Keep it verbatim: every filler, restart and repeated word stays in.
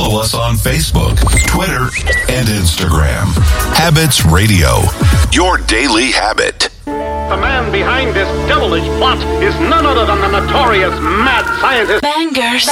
Follow us on Facebook, Twitter, and Instagram. Habits Radio, your daily habit. The man behind this devilish plot is none other than the notorious mad scientist. Bangers.